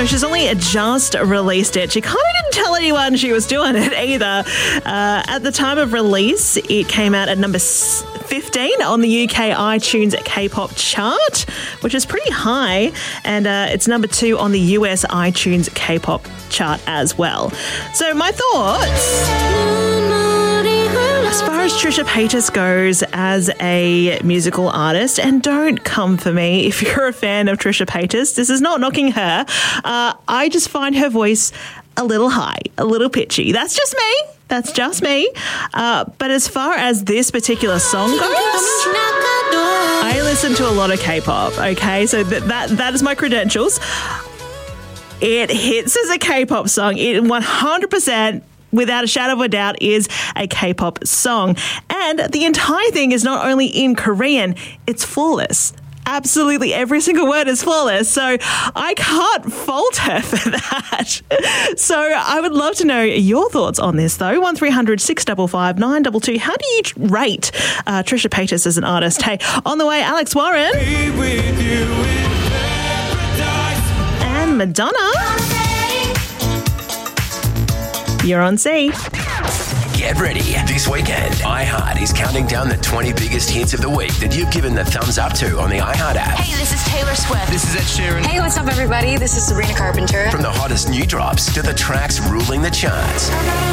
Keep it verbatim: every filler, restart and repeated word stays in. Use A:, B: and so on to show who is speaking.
A: No, she's only just released it. She kind of didn't tell anyone she was doing it either. Uh, at the time of release, it came out at number fifteen on the U K iTunes K-pop chart, which is pretty high, and uh, it's number two on the U S iTunes K-pop chart as well. So my thoughts... As far as Trisha Paytas goes as a musical artist, and don't come for me if you're a fan of Trisha Paytas, this is not knocking her. Uh, I just find her voice a little high, a little pitchy. That's just me. That's just me. Uh, but as far as this particular song goes, I listen to a lot of K-pop, okay? So that that, that is my credentials. It hits as a K-pop song. It one hundred percent without a shadow of a doubt, is a K-pop song. And the entire thing is not only in Korean, it's flawless. Absolutely every single word is flawless. So I can't fault her for that. So I would love to know your thoughts on this, though. one three hundred six five five nine two two. How do you rate uh, Trisha Paytas as an artist? Hey, on the way, Alex Warren. Be with you in paradise. And Madonna. You're on C.
B: Get ready. This weekend, iHeart is counting down the twenty biggest hits of the week that you've given the thumbs up to on the iHeart app.
C: Hey, this is Taylor Swift.
D: This is Ed Sheeran.
E: Hey, what's up, everybody? This is Sabrina Carpenter.
B: From the hottest new drops to the tracks ruling the charts.